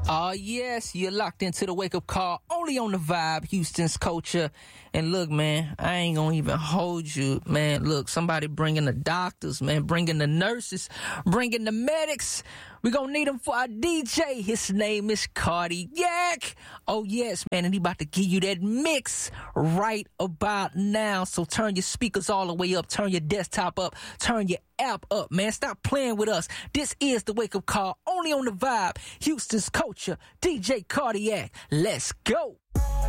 Oh, yes, you're locked into the wake-up call, only on the Vibe, Houston's culture. And look, man, I ain't gonna even hold you, man. Look, somebody bringing the doctors, man, bringing the nurses, bringing the medics. We gonna need them for our DJ. His name is Cardiac. Oh, yes, man, and he about to give you that mix right about now. So turn your speakers all the way up, turn your desktop up, turn your app up, man. Stop playing with us. This is the wake-up call, only on the Vibe, Houston's culture, DJ Cardiac. Let's go.